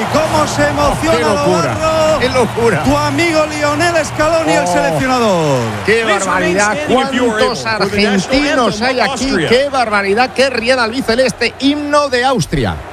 cómo se emociona Navarro. ¡Qué locura! Tu amigo Lionel Scaloni, el seleccionador. ¡Qué barbaridad! ¿Cuántos argentinos hay aquí? ¡Qué barbaridad! ¡Qué rieda albiceleste! Himno de Austria.